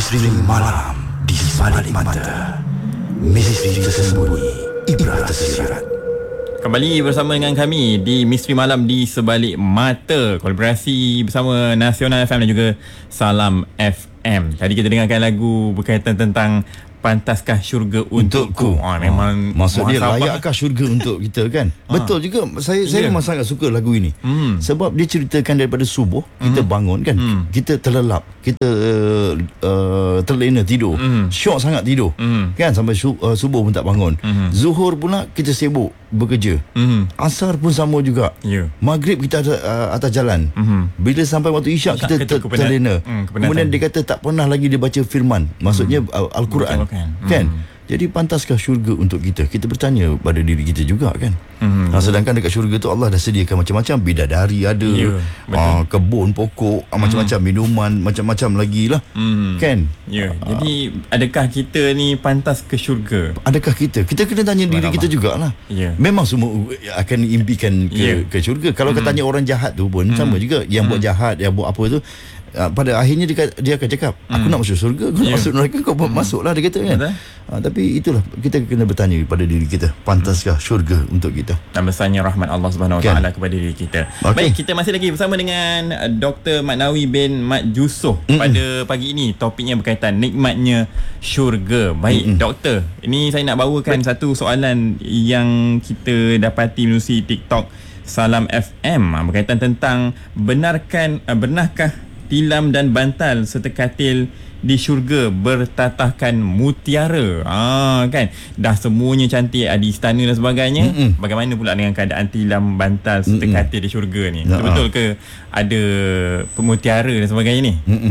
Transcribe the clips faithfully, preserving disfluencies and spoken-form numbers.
Misteri malam di sebalik mata. Misteri tersembunyi, ibrah tersirat. Kembali bersama dengan kami di Misteri Malam di Sebalik Mata, kolaborasi bersama Nasional F M dan juga Salam F M. Tadi kita dengarkan lagu berkaitan tentang pantaskah syurga untukku. Untukku. Ah, memang maksud dia muhasabah. layakkah syurga untuk kita kan? Betul juga. Saya saya Ya. memang sangat suka lagu ini. Hmm. Sebab dia ceritakan daripada subuh kita bangun kan. Hmm. Kita terlelap, kita uh, uh, terlena tidur. Hmm. Syok sangat tidur. Hmm. Kan sampai su- uh, subuh pun tak bangun. Hmm. Zuhur pula kita sibuk bekerja. Hmm. Asar pun sama juga. Ya. Maghrib kita atas, uh, atas jalan. Hmm. Bila sampai waktu isyak Isyak kita kita ter- kepenat- terlena. Hmm, kepenatan. Kemudian dia kata tak pernah lagi dia baca firman. Maksudnya uh, Al-Quran. Al-Quran. Kan? Hmm. Jadi pantaskah syurga untuk kita? Kita bertanya pada diri kita juga kan. Hmm. Ha, sedangkan dekat syurga tu Allah dah sediakan macam-macam. Bidadari ada, Ya, betul. ha, kebun, pokok, hmm. macam-macam minuman, macam-macam lagi lah. Hmm. Kan? Ya. Jadi adakah kita ni pantas ke syurga? Adakah kita? Kita kena tanya diri kita jugalah. Ya. Memang semua akan impikan ke, Ya. ke syurga. Kalau Hmm. kita tanya orang jahat tu pun sama juga. Yang buat jahat, yang buat apa tu, uh, pada akhirnya dia, dia akan cakap, aku nak masuk syurga, aku nak Ya. masuk neraka, kau hmm. masuklah, dia kata kan. Uh, tapi itulah, kita kena bertanya pada diri kita, pantaskah syurga untuk kita? Dan besarnya rahmat Allah Subhanahu Wa Kan. Taala kepada diri kita. Okey. Baik, kita masih lagi bersama dengan uh, Doktor Maknawi bin Mat Yusof Mm-mm. pada pagi ini. Topiknya berkaitan nikmatnya syurga. Baik, Mm-mm. doktor, ini saya nak bawakan satu soalan yang kita dapati melalui TikTok Salam F M uh, berkaitan tentang benarkan uh, benarkah tilam dan bantal serta katil di syurga bertatahkan mutiara. Ah kan, dah semuanya cantik, ada istana dan sebagainya. Mm-mm. Bagaimana pula dengan keadaan tilam, bantal serta Mm-mm. katil di syurga ni? Ya. Betul-betul ke ada pemutiara dan sebagainya ni? Mm-mm.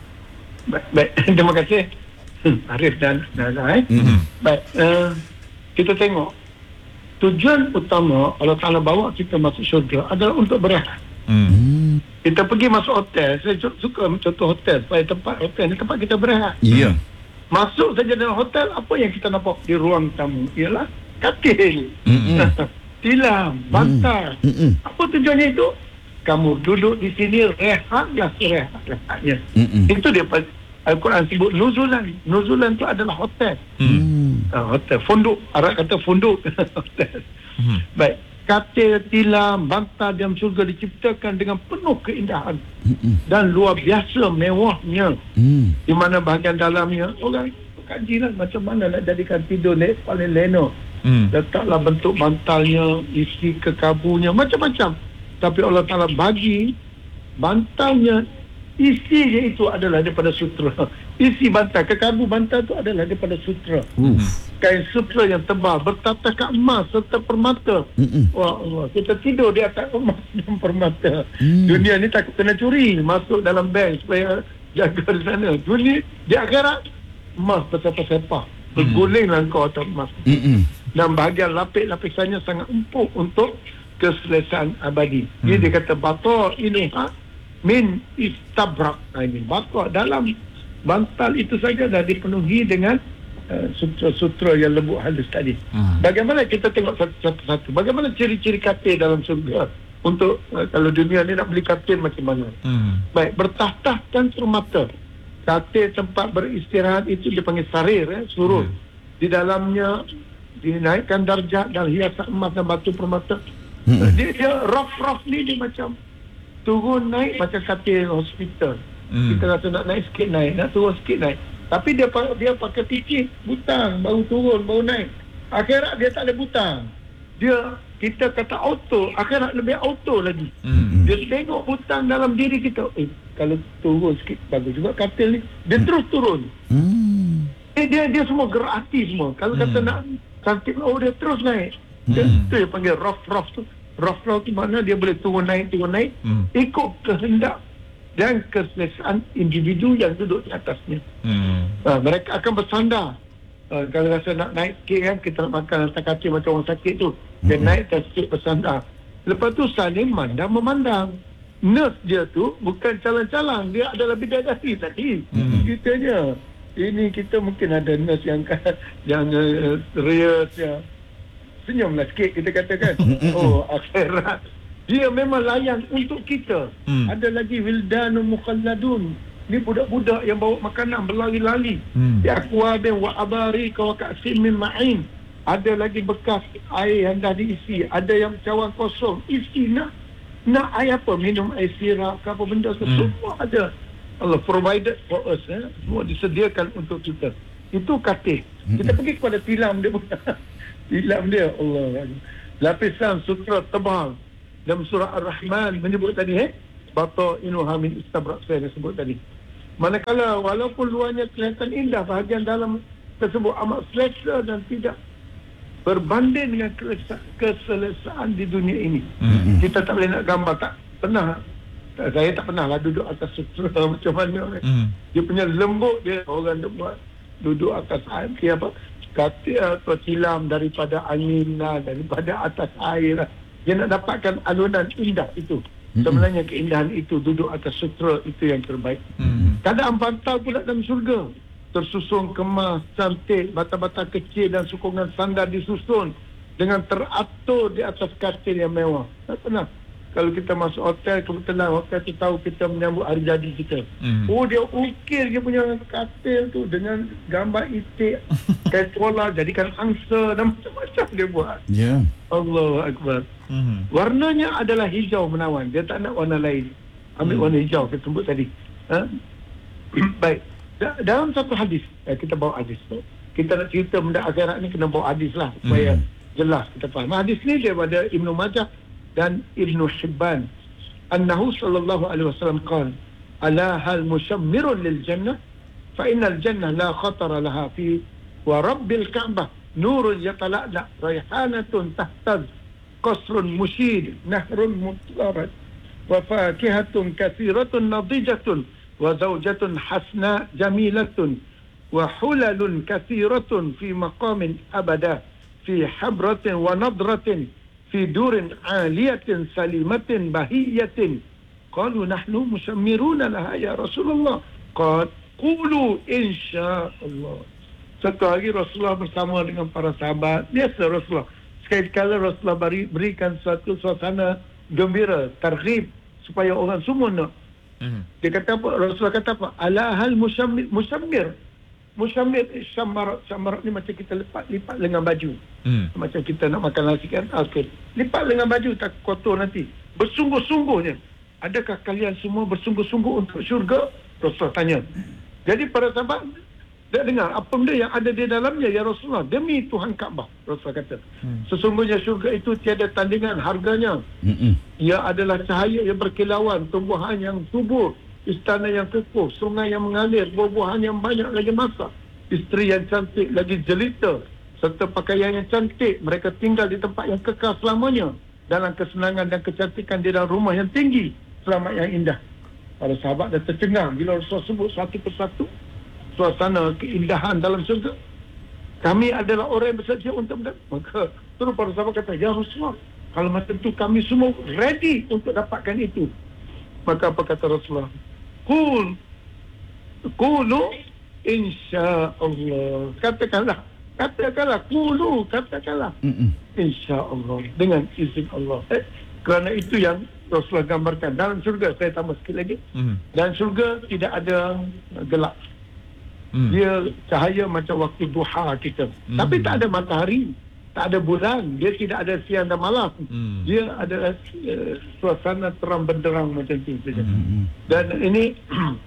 Baik, baik. Terima kasih Arif dan Nana. Eh. Mm-mm. Baik, uh, kita tengok tujuan utama Allah Ta'ala bawa kita masuk syurga adalah untuk berehat. Hmm. Hmm. Kita pergi masuk hotel, saya su- suka contoh hotel, supaya tempat hotel ni tempat kita berehat. Ya. Masuk saja dalam hotel, apa yang kita nampak di ruang tamu ialah katil, Mm-mm. tilam, bantal. Mm-mm. Apa tujuannya itu? Kamu duduk di sini, rehatlah serehat-rehatnya. Mm-mm. Itu dia Al-Quran sebut nuzulan. Nuzulan itu adalah hotel. Hmm. Uh, hotel, funduk. Arab kata funduk. Hotel. Hmm. Baik. Katil, tilam, bantal dalam syurga diciptakan dengan penuh keindahan Mm-mm. dan luar biasa mewahnya. Mm. Di mana bahagian dalamnya orang kajilah macam mana nak jadikan tidur ni paling lena. Hmm. Letaklah bentuk bantalnya, isi kekabunya, macam-macam. Tapi Allah Ta'ala bagi bantalnya, isinya itu adalah daripada sutra. Isi bantal, kekabu bantal itu adalah daripada sutra. Uf. Kain sutra yang tebal, bertatahkan emas serta permata. Mm-mm. Wah Allah, kita tidur di atas emas dan permata. Hmm. Dunia ni takut kena curi, masuk dalam bank supaya jaga di sana. Dunia, di akhirat, emas bersepah-sepah. Bergulinglah kau atas emas. Mm-mm. Dan bahagian lapis-lapisannya sangat empuk untuk keselesaan abadi. Hmm. Dia, dia kata bata ini ha, min istabrak. Ha, ini bata dalam bantal itu saja dah dipenuhi dengan uh, sutra-sutra yang lembut halus tadi. Hmm. Bagaimana kita tengok satu-satu. Bagaimana ciri-ciri katil dalam surga? Untuk uh, kalau dunia ni nak beli katil macam mana? Hmm. Baik, bertahtahkan permata. Katil tempat beristirahat itu dipanggil sarir, eh, surut. Hmm. Di dalamnya dinaikkan darjat dan hiasan emas dan batu permata. Hmm. Dia, dia rough-rough ni dia macam turun naik macam katil hospital. Hmm. Kita rasa nak naik sikit naik, nak turun sikit naik. Tapi dia dia pakai ticik, butang, baru turun, baru naik. Akhirat dia tak ada butang. Dia, kita kata auto, akhirat lebih auto lagi. Hmm. Dia tengok butang dalam diri kita. Eh, kalau turun sikit, bagus juga katil ni. Dia terus turun. Mm. Eh, dia dia semua gerak hati semua. Kalau kata Hmm. nak cantik, oh dia terus naik. Dia, Hmm. tu dia panggil rough-rough tu. Rough-rough tu makna dia boleh turun naik, turun naik. Hmm. Ikut kehendak dan keselesaan individu yang duduk di atasnya. Hmm. Ha, mereka akan bersandar. Ha, kalau rasa nak naik sikit kan, kita nak makan atas katil macam orang sakit tu. Dia Hmm. naik dan sikit bersandar. Lepas tu saling mandang memandang. Nurse dia tu bukan calang-calang. Dia adalah bidadari tadi. Hmm. Kitanya. Ini kita mungkin ada nurse yang yang uh, serius, yang senyumlah sikit kita katakan. Oh, akhirat. Dia memang layan untuk kita. Hmm. Ada lagi Wildanu Mukhalladun. Ni budak-budak yang bawa makanan berlari-lari. Hmm. Di akwabin wa abari wa ka'sin min ma'in. Ada lagi bekas air yang dah diisi, ada yang cawan kosong. Isi nak nak air apa? Minum air sirap ke apa benda ke? Hmm. Semua ada. Allah provided for us. Eh? Semua disediakan untuk kita. Itu katil. Kita pergi kepada tilam dia. Tilam dia. Allah. Lapisan sutra tebal. Dalam surah Ar-Rahman menyebut tadi, eh? Batainuha min istabrak, saya sebut tadi. Manakala walaupun luarnya kelihatan indah, bahagian dalam tersebut amat selesa dan tidak berbanding dengan keselesaan di dunia ini. Mm-hmm. Kita tak boleh nak gambar, tak pernah. Saya tak pernah lah duduk atas sutra macam mana. Mm. Dia punya lembut dia, orang dia buat duduk atas air, dia apa, kata atau tilam daripada angin lah, daripada atas air lah. Dia nak dapatkan alunan indah itu. Sebenarnya keindahan itu, duduk atas sutra itu yang terbaik. Mm. Keadaan bantal pula dalam syurga, tersusun kemas, cantik, bata-bata kecil dan sokongan sandar disusun dengan teratur di atas katil yang mewah. Tak pernah. Kalau kita masuk hotel, kebetulan hotel tu tahu kita menyambut hari jadi kita. Mm. Oh, dia ukir dia punya katil tu dengan gambar itik, kain pola, jadikan angsa dan macam-macam dia buat. Ya. Yeah. Allahu Akbar. Mm. Warnanya adalah hijau menawan. Dia tak nak warna lain. Ambil mm. warna hijau, kita sebut tadi. Ha? Baik. Dalam satu hadis, eh, kita bawa hadis tu. Kita nak cerita benda akhirat ni kena bawa hadis lah supaya mm. jelas kita faham. Hadis ni daripada Ibnu Majah dan Ibnu Hibban. Annahu sallallahu alaihi wasallam qala, ala hal mushammirun lil jannah fa innal jannah la khatara laha fi wa rabbil ka'bah nurun yatala'la raihanatun tahtaz qasrun mushid nahrun mutlarat wa fakihatun kathiratun nadijatun wa zawjatun hasna jamilatun wa hulalun kathiratun fi maqamin abada fi habratin wa nadratin fi durin aliyatin salimatin bahiyatin. Qalu nahnu mushammiruna laha ya Rasulullah. Qad qulu insyaallah. Satu hari Rasulullah bersama dengan para sahabat. Biasa Rasulullah, sekali-kala Rasulullah beri, berikan suatu suasana gembira, targhib supaya orang semua nak. Mm-hmm. Dia kata apa? Rasulullah kata apa? Ala hal musyammir, musyammir. Musyammir syamarat, syamarat ni macam kita lipat lipat lengan baju. Mm. Macam kita nak makan nasi kan? Okey. Lipat lengan baju tak kotor nanti. Bersungguh-sungguhnya. Adakah kalian semua bersungguh-sungguh untuk syurga? Rasulullah tanya. Jadi para sahabat dia dengar apa benda yang ada di dalamnya ya Rasulullah, demi Tuhan Kaabah. Rasulullah kata, hmm. sesungguhnya syurga itu tiada tandingan harganya. Hmm. Ia adalah cahaya yang berkilauan, tumbuhan yang subur, istana yang kukuh, sungai yang mengalir, buah-buahan yang banyak lagi masak, isteri yang cantik lagi jelita, serta pakaian yang cantik. Mereka tinggal di tempat yang kekal selamanya, dalam kesenangan dan kecantikan di dalam rumah yang tinggi, selamat yang indah. Para sahabat dah tercengang bila Rasulullah sebut satu persatu suasana keindahan dalam syurga. Kami adalah orang yang bersedia untuk mendapat. Maka terus para sahabat kata, ya Rasulullah, kalau macam tu kami semua ready untuk dapatkan itu. Maka apa kata Rasulullah? Qul Qulu insyaallah. Katakanlah, katakanlah, qulu, katakanlah. Insyaallah, dengan izin Allah. Eh, kerana itu yang Rasulullah gambarkan dalam syurga. Saya tambah sikit lagi. Mm. Dalam syurga tidak ada gelap. Hmm. Dia cahaya macam waktu duha kita. Hmm. Tapi tak ada matahari, tak ada bulan, dia tidak ada siang dan malam. Hmm. Dia adalah uh, suasana terang benderang macam tu saja. Hmm. Dan ini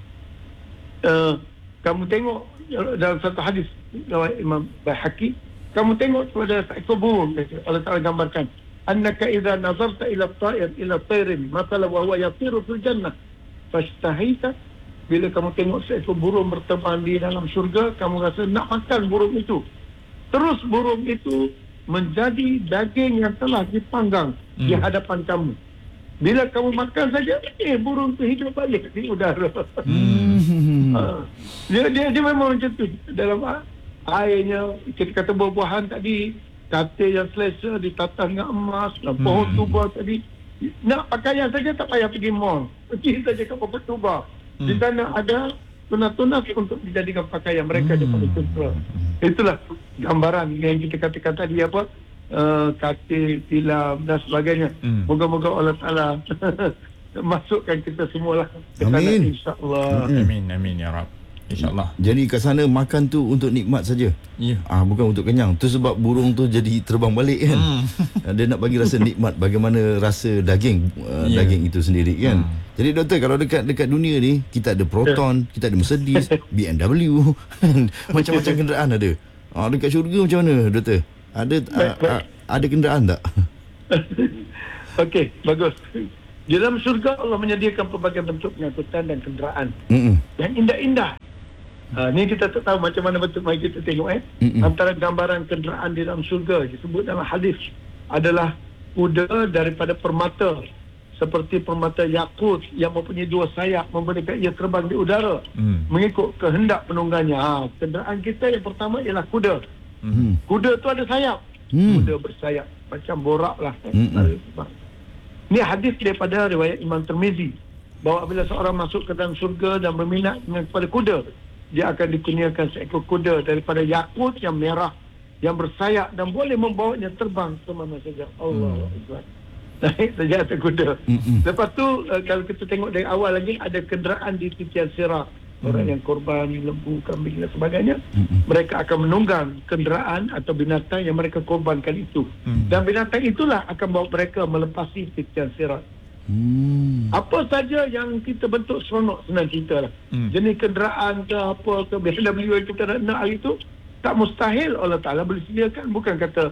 uh, kamu tengok dalam satu hadis Imam Baihaqi, kamu tengok pada seekor burung, Allah Taala gambarkan, annaka idza nazarta ila at-ta'ir ila tayrin mathala wa huwa yatiru fil jannah fashtahita. Bila kamu tengok seekor burung berterbang di dalam syurga, kamu rasa nak makan burung itu. Terus burung itu menjadi daging yang telah dipanggang hmm. di hadapan kamu. Bila kamu makan saja, eh burung itu hidup balik di udara. Hmm. uh, dia, dia dia memang macam tu. Dalam airnya, kita kata buah-buahan tadi, katil yang selesa ditata dengan emas, hmm. pohon tuba tadi. Nak pakaian saja tak payah pergi mall. Pergi saja ke pohon tuba. Di sana ada tunas-tunas untuk dijadikan pakaian mereka hmm. daripada sutra. Itulah gambaran yang kita katakan tadi apa, uh, katil, tilam dan sebagainya. Hmm. Moga-moga Allah Ta'ala masukkan kita semualah ke sana, Amin. insya-Allah. Mm. Amin, amin ya Rab. InsyaAllah. Jadi kat sana makan tu untuk nikmat saja. Ya. Ah, bukan untuk kenyang. Tu sebab burung tu jadi terbang balik kan. Hmm. Dia nak bagi rasa nikmat bagaimana rasa daging uh, Ya. daging itu sendiri kan. Hmm. Jadi doktor, kalau dekat dekat dunia ni kita ada Proton, kita ada Mercedes, B M W, macam-macam kenderaan ada. Ah, dekat syurga macam mana doktor? Ada uh, uh, ada kenderaan tak? Okey, bagus. Di dalam syurga Allah menyediakan pelbagai bentuk pengangkutan dan kenderaan Mm-mm. yang indah-indah. Ha, ni kita tak tahu macam mana betul, mari kita tengok eh. Mm-mm. Antara gambaran kenderaan di dalam syurga disebut dalam hadis adalah kuda daripada permata seperti permata yakut yang mempunyai dua sayap memberikan ia terbang di udara Hmm. mengikut kehendak penunggannya. Ha, kenderaan kita yang pertama ialah kuda. Hmm. Kuda tu ada sayap. Hmm. Kuda bersayap macam borak lah. Mm-mm. Ni hadis daripada riwayat Imam Tirmizi bahawa bila seorang masuk ke dalam syurga dan berminat dengan kepada kuda, dia akan dikurniakan seekor kuda daripada yakut yang merah yang bersayap dan boleh membawanya terbang ke mana saja. Allahu Akbar. Naik saja atas kuda. Mm-mm. Lepas tu uh, kalau kita tengok dari awal lagi ada kenderaan di titian sirat. Orang yang korban lembu, kambing dan sebagainya, Mm-mm. mereka akan menunggang kenderaan atau binatang yang mereka korbankan itu. Hmm. Dan binatang itulah akan bawa mereka melepasi titian sirat. Hmm. Apa saja yang kita bentuk seronok, senang cerita lah. Hmm. Jenis kenderaan ke apa ke B M W yang kita nak, nak hari tu, tak mustahil Allah Ta'ala boleh sediakan. Bukan kata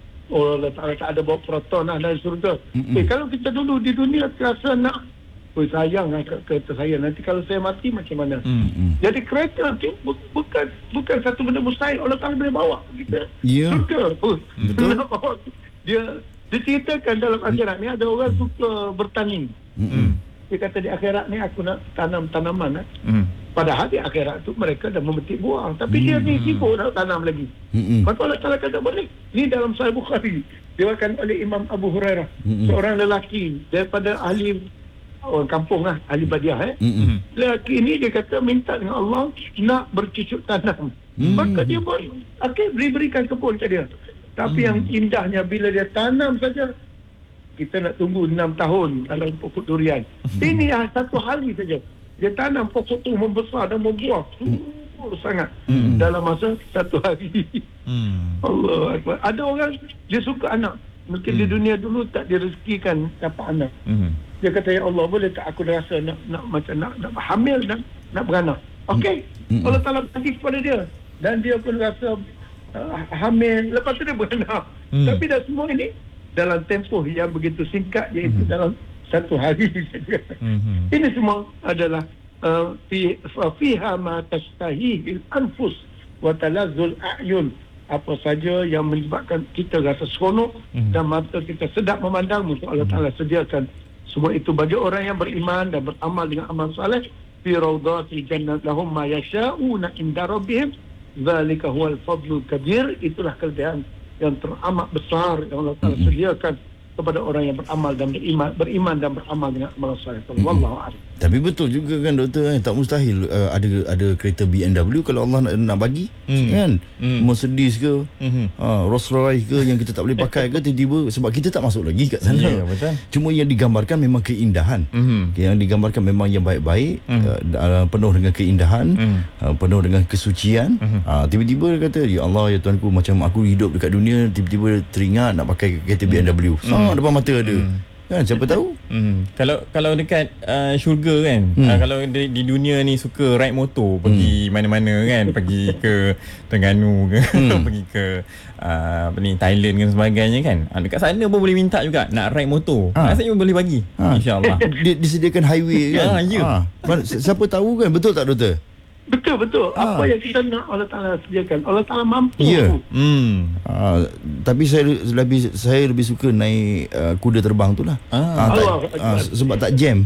oh, Allah Ta'ala tak ada bawa Proton lah dari surga. Mm-mm. Eh, kalau kita dulu di dunia terasa nak, oh sayang lah kereta saya, nanti kalau saya mati macam mana? Hmm. Hmm. Jadi kereta tu bu- bukan bukan satu benda mustahil. Allah Ta'ala boleh bawa kita Ya. surga. Oh, Betul. nak bawa dia diceritakan dalam akhirat ni ada orang suka bertani. Mm-mm. Dia kata di akhirat ni aku nak tanam tanaman. Eh. Hmm. Padahal di akhirat tu mereka dah memetik buah. Tapi dia ni sibuk nak tanam lagi. Mm-mm. Maka Allah Ta'ala kata boleh. Ni dalam Sahih Bukhari. Diwakilkan oleh Imam Abu Hurairah. Mm-mm. Seorang lelaki daripada ahli orang kampung lah. Ahli Badiah eh. Mm-mm. Lelaki ni dia kata minta dengan Allah nak bercucuk tanam. Hmm. Maka dia pun okay, beri-berikan kebun ke dia. Tapi yang indahnya bila dia tanam saja, kita nak tunggu enam tahun dalam pokok durian. Ini ah, satu hari saja. Dia tanam pokok tu membesar dan membuah. Oh, sangat. Hmm. Dalam masa satu hari. Hmm. Allah Akbar. Ada orang dia suka anak. Mungkin di dunia dulu tak direzekikan dapat anak. Hmm. Dia kata, ya Allah, boleh tak aku rasa nak nak macam nak, nak hamil dan nak beranak. Okey. Mm-mm. Allah Ta'ala bagi kepada dia. Dan dia pun rasa uh, hamil. Lepas tu dia beranak. Mm. Tapi dah semua ini dalam tempoh yang begitu singkat, iaitu Mm. dalam satu hari saja. Hmm. Ini semua adalah uh, fi fiha ma tashtahihi al-anfus wa talazzul a'yun. Apa saja yang menyebabkan kita rasa seronok Mm. dan mata kita sedap memandang, untuk Allah Ta'ala sediakan semua itu bagi orang yang beriman dan beramal dengan amal saleh. Fi rawdati jannat lahum ma yasha'una inda rabbihim zalika huwal fadlul kabir. Itulah kelebihan yang teramat besar yang Allah Ta'ala sediakan kepada orang yang beramal dan beriman, beriman dan beramal dengan amal saleh. Wallahu a'lam. Tapi betul juga kan doktor, eh? Tak mustahil uh, ada ada kereta B M W kalau Allah nak, nak bagi Hmm. kan. Hmm. Mercedes ke, Hmm. uh, Rolls Royce ke yang kita tak boleh pakai ke, tiba-tiba sebab kita tak masuk lagi kat sana. Ya, betul. Cuma yang digambarkan memang keindahan. Hmm. Yang digambarkan memang yang baik-baik, Hmm. uh, uh, penuh dengan keindahan, Hmm. uh, penuh dengan kesucian. Hmm. Uh, tiba-tiba dia kata, ya Allah ya Tuanku, macam aku hidup dekat dunia, tiba-tiba teringat nak pakai kereta B M W. Hmm. depan mata ada. Hmm. Kan siapa tahu? Hmm. Kalau kalau dekat uh, syurga kan, Hmm. uh, kalau di, di dunia ni suka ride motor, pergi mana-mana kan, pergi ke Terengganu ke, Hmm. pergi ke uh, apa ni, Thailand dan sebagainya kan. Uh, dekat sana pun boleh minta juga nak ride motor. Ha. Rasanya boleh bagi. Ha. InsyaAllah. Dia disediakan highway kan. Ah, ya. Ah, mana- si- siapa tahu kan, betul tak doktor? Betul, betul. Ah. Apa yang kita nak Allah Ta'ala sediakan. Allah Ta'ala mampu. Ya. Hmm. Ah, tapi saya lebih saya lebih suka naik uh, kuda terbang tu lah. Ah. tak, Allah ah, Akbar. sebab tak jam.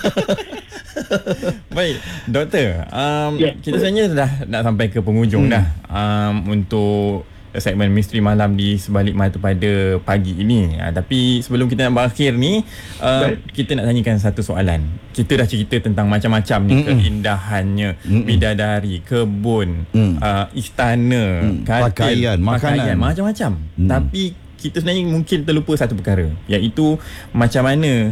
Baik, doktor. Um, Ya. kita sebenarnya dah nak sampai ke penghujung Hmm. dah um, untuk segmen Misteri Malam di Sebalik Mata pada pagi ini. Uh, tapi sebelum kita nak berakhir ni, uh, Baik. kita nak tanyakan satu soalan. Kita dah cerita tentang macam-macam ni, Mm-mm. keindahannya, Mm-mm. bidadari, kebun, Mm. uh, istana, Mm. katil, Pakaian, makanan. pakaian, macam-macam. Mm. Tapi kita sebenarnya mungkin terlupa satu perkara, iaitu macam mana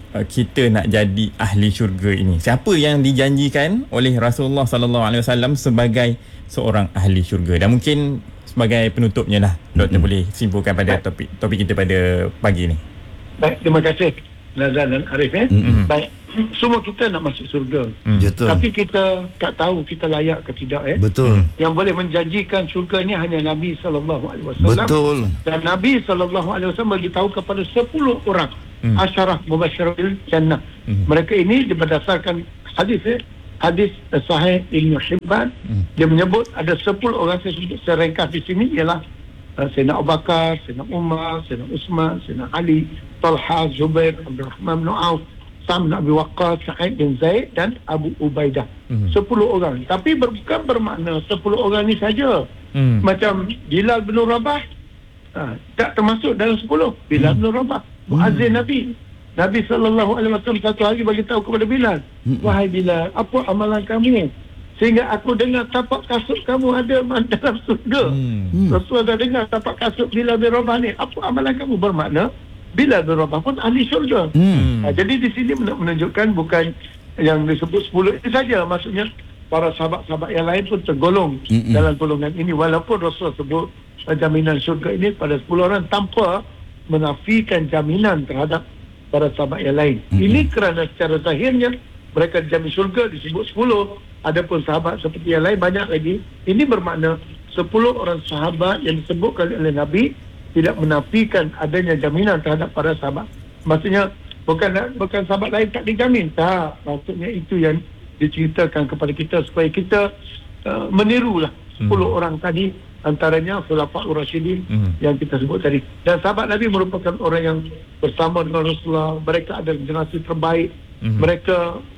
uh, kita nak jadi ahli syurga ini? Siapa yang dijanjikan oleh Rasulullah sallallahu alaihi wasallam sebagai seorang ahli syurga? Dan mungkin sebagai penutupnya lah, Doktor mm-hmm. boleh simpulkan pada topik topik kita pada pagi ni. Baik, terima kasih Nazal dan Arif eh. Mm-hmm. Baik, semua kita nak masuk surga. Mm. Tapi kita tak tahu kita layak ke tidak eh. Betul. Yang boleh menjanjikan syurga ni hanya Nabi sallallahu alaihi wasallam. Betul. Dan Nabi sallallahu alaihi wasallam beritahu kepada sepuluh orang mm. asyarah mubasysyirin jannah. Mm. Mereka ini berdasarkan hadis eh. Hadis sahih Ibn Hibban. Mm. Dia menyebut ada sepuluh orang, saya sebut secara ringkas di sini ialah uh, Sayyidina Abu Bakar, Sayyidina Umar, Sayyidina Uthman, Sayyidina Ali, Talha, Zubair, Abdul Rahman bin Auf, Sa'd bin Abi Waqqas, Sa'id bin Zaid dan Abu Ubaidah. Mm. sepuluh orang. Tapi bukan bermakna sepuluh orang ni saja. Mm. Macam Bilal bin Rabah ha, tak termasuk dalam sepuluh. Bilal mm. bin Rabah, muazzin mm. Nabi. Nabi sallallahu alaihi wasallam satu hari bagi tahu kepada Bilal, mm. wahai Bilal, apa amalan kamu sehingga aku dengar tapak kasut kamu ada dalam surga. Mm. Rasulullah dengar tapak kasut Bilal bin Rabah ni, apa amalan kamu? Bermakna Bilal bin Rabah pun ahli syurga. Mm. Ha, jadi di sini menunjukkan bukan yang disebut sepuluh itu saja, maksudnya para sahabat-sahabat yang lain pun tergolong Mm-mm. dalam golongan ini, walaupun Rasulullah sebut jaminan syurga ini pada sepuluh orang tanpa menafikan jaminan terhadap para sahabat yang lain. Mm-hmm. Ini kerana secara zahirnya mereka dijamin syurga disebut sepuluh. Adapun sahabat seperti yang lain banyak lagi. Ini bermakna sepuluh orang sahabat yang disebutkan oleh Nabi tidak menafikan adanya jaminan terhadap para sahabat. Maksudnya bukan bukan sahabat lain tak dijamin. Tak. Maksudnya itu yang diceritakan kepada kita supaya kita uh, menirulah sepuluh mm. orang tadi, antaranya Khulafaur Rasyidin mm. yang kita sebut tadi. Dan sahabat Nabi merupakan orang yang bersama dengan Rasulullah. Mereka adalah generasi terbaik. Mm. Mereka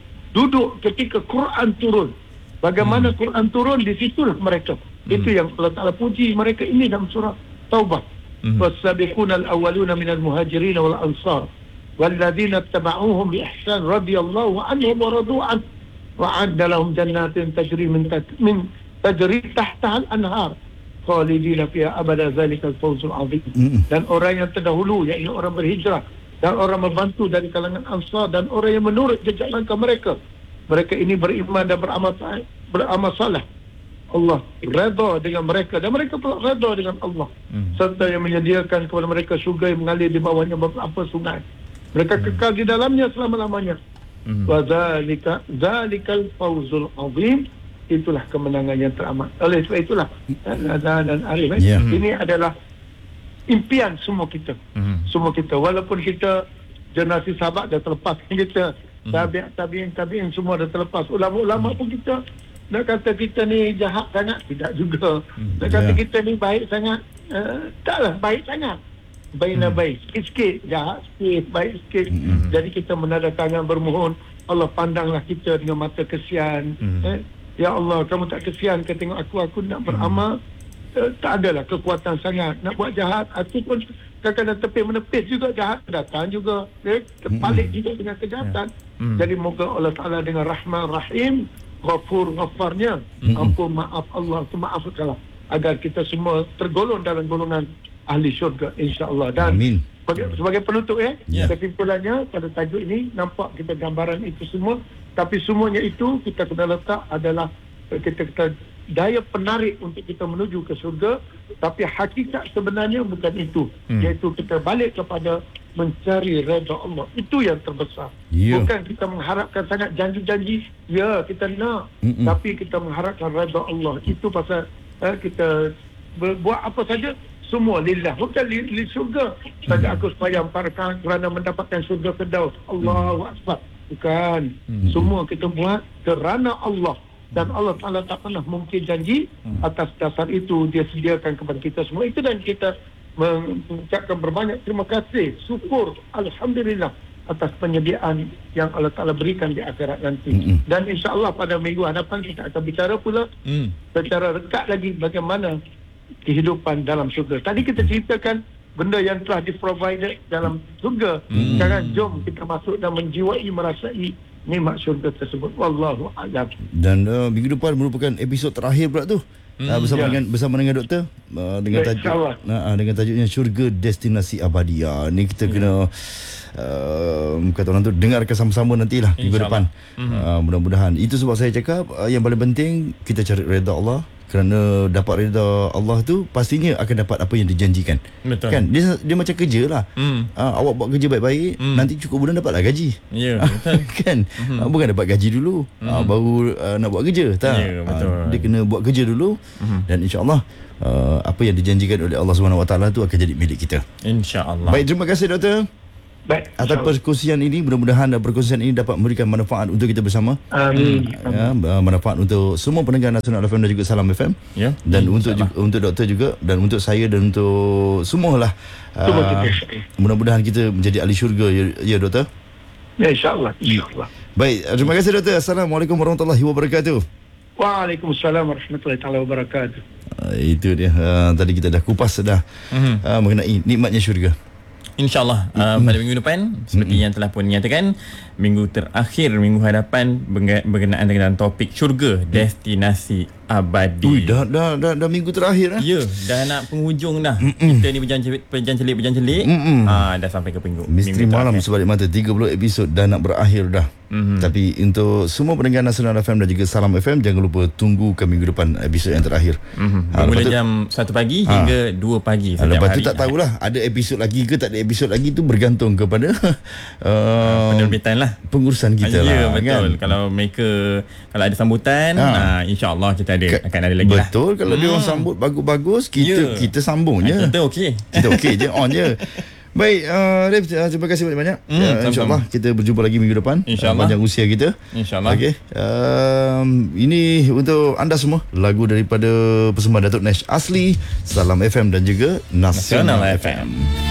duduk ketika Quran turun. Bagaimana mm. Quran turun, di situlah mereka. Mm. Itu yang Allah Ta'ala puji mereka ini dalam surah Taubah. Wasabiquna al-awwaluna minal muhajirin wal ansar walladzina ittaba'uuhum bi ihsan radhiyallahu anhum wa radu an wa'adda lahum jannatin tajri min min tajri tahtaha al-anhar khalidina fiha abada zalikal fawzul azim. Dan orang yang terdahulu, iaitu orang berhijrah dan orang membantu dari kalangan Ansar dan orang yang menurut jejak langkah mereka, mereka ini beriman dan beramal beramal saleh, Allah redha dengan mereka dan mereka pula redha dengan Allah. hmm. Serta yang menyediakan kepada mereka syurga yang mengalir di bawahnya beberapa sungai, mereka hmm. kekal di dalamnya selama-lamanya. hmm. Wa zalika zalikal fawzul azim. Itulah kemenangan yang teramat. Oleh sebab itulah Nazar dan Arif, yeah. ini adalah impian semua kita. hmm. Semua kita, walaupun kita generasi sahabat dah terlepas, kita hmm. tabi'in tabi'in tabi'in semua dah terlepas, ulama-ulama pun kita nak kata kita ni jahat sangat, tidak juga. hmm. Nak kata yeah. kita ni baik sangat, uh, taklah baik sangat. Baiklah hmm. baik sikit-sikit, jahat sikit, baik sikit. hmm. Jadi kita menada tangan bermohon, Allah pandanglah kita dengan mata kesian. hmm. eh? Ya Allah, kamu tak kesian ke tengok aku, aku nak beramal, hmm. uh, tak adalah kekuatan sangat. Nak buat jahat, aku pun kadang-kadang tepis menepis juga, jahat datang juga, eh? Terbalik hmm. juga dengan kejahatan. hmm. Jadi moga Allah Ta'ala dengan Rahman Rahim, Ghafur Ghafarnya, hmm. ampun maaf Allah, maafkanlah, agar kita semua tergolong dalam golongan ahli syurga, insya-Allah. Dan Amin. Sebagai, sebagai penutup eh, yeah. kesimpulannya pada tajuk ini nampak kita gambaran itu semua. Tapi semuanya itu kita kena letak adalah kita, kita daya penarik untuk kita menuju ke surga. Tapi hakikat sebenarnya bukan itu. hmm. Iaitu kita balik kepada mencari redha Allah. Itu yang terbesar. yeah. Bukan kita mengharapkan sangat janji-janji. Ya, kita nak. Mm-mm. Tapi kita mengharapkan redha Allah. Itu pasal eh, kita buat apa saja semua lillah, bukan li, li surga saja. Aku sembahyang empat rakaat kerana mendapatkan surga Firdaus, Allahu Akbar. Bukan. Hmm. Semua kita buat kerana Allah. Dan Allah Ta'ala tak pernah mungkin janji. hmm. Atas dasar itu dia sediakan kepada kita semua itu, dan kita mengucapkan berbanyak terima kasih, syukur, Alhamdulillah atas penyediaan yang Allah Ta'ala berikan di akhirat nanti. hmm. Dan insya-Allah pada minggu hadapan kita akan bicara pula hmm. secara dekat lagi bagaimana kehidupan dalam syurga. Tadi kita ceritakan benda yang telah di-provide dalam surga. Hmm. Sekarang jom kita masuk dan menjiwai, merasai nikmat syurga tersebut. Wallahu a'lam. Dan uh, minggu depan merupakan episod terakhir pula tu. Hmm. Uh, bersama ya. dengan bersama dengan doktor uh, dengan tajuk uh, dengan tajuknya Syurga Destinasi Abadi. Uh, ni kita hmm. kena uh, kata orang tu dengarkan sama-sama nantilah minggu depan. Mm-hmm. Uh, mudah-mudahan. Itu sebab saya cakap uh, yang paling penting kita cari redha Allah. Kerana dapat redha Allah tu pastinya akan dapat apa yang dijanjikan. Betul. Kan? Dia dia macam kerja lah. Mm. Uh, awak buat kerja baik-baik, mm. nanti cukup bulan dapatlah gaji. Ya, yeah, betul. Kan? Mm-hmm. Uh, bukan dapat gaji dulu, mm. uh, baru uh, nak buat kerja. Tak. Ya, betul. Uh, dia kena buat kerja dulu, mm-hmm. dan insya-Allah uh, apa yang dijanjikan oleh Allah Subhanahu Wa Taala tu akan jadi milik kita. Insya-Allah. Baik, terima kasih doktor. Baik. Atas perkongsian ini, mudah-mudahan perkongsian ini dapat memberikan manfaat untuk kita bersama. Amin. Ya, manfaat untuk semua pendengar Nasional F M dan juga Salam F M. Ya. Dan untuk juga, untuk doktor juga, dan untuk saya dan untuk semualah. Semua Uh, kita. mudah-mudahan kita menjadi ahli syurga, ya, ya doktor. Ya, insya-Allah, insya-Allah. Baik, terima kasih doktor. Assalamualaikum warahmatullahi wabarakatuh. Waalaikumsalam warahmatullahi taala wabarakatuh. Uh, itu dia. Uh, tadi kita dah kupas dah mm-hmm. uh, mengenai nikmatnya syurga. InsyaAllah uh, pada minggu depan seperti mm-hmm. yang telah pun dinyatakan, minggu terakhir, minggu hadapan berkenaan dengan topik syurga, destinasi abadi. Ui, dah, dah, dah, dah minggu terakhir eh? Ya, dah nak penghujung dah. Mm-mm. Kita ni berjancelik berjancelik berjancelik. Ah, dah sampai ke minggu. Misteri minggu Malam terakhir. Sebalik Mata tiga puluh episod dah nak berakhir dah. Mm-hmm. Tapi untuk semua pendengar Nasional F M dan juga Salam F M, jangan lupa tunggu ke minggu depan episod yang terakhir. Mm-hmm. Ha, Mula tu, jam satu pagi ha, hingga dua pagi ha, setiap lepas hari. tu tak tahulah ada episod lagi ke tak ada episod lagi, tu bergantung kepada uh, penerbitan lah, pengurusan kita ya, lah. Betul Kan? Kalau mereka, kalau ada sambutan, ha. ah, InsyaAllah kita ada, Ke, akan ada lagi lah. Betul. Kalau hmm. dia orang sambut bagus-bagus, kita, ya. kita sambung je. Kita okey. Kita okey je, on je. Baik, uh, Rif, uh, terima kasih banyak-banyak. Hmm, uh, InsyaAllah kita berjumpa lagi minggu depan. InsyaAllah. Uh, panjang usia kita. InsyaAllah. Okey. Um, ini untuk anda semua, lagu daripada persembahan Datuk Nash Asli, Salam F M dan juga Nasional, Nasional F M. F M.